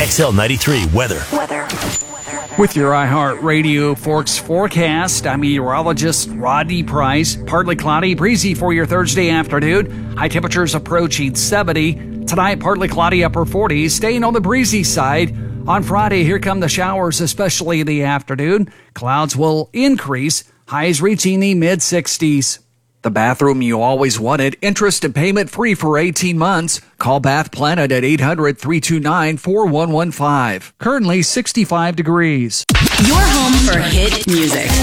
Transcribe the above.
XL93 weather. With your iHeartRadio Forks forecast, I'm meteorologist Rodney Price. Partly cloudy, breezy for your Thursday afternoon. High temperatures approaching 70. Tonight, partly cloudy, upper 40s, staying on the breezy side. On Friday, here come the showers, especially in the afternoon. Clouds will increase, highs reaching the mid-60s. The bathroom you always wanted, interest and payment free for 18 months. Call Bath Planet at 800-329-4115. Currently 65 degrees. Your home for hit music.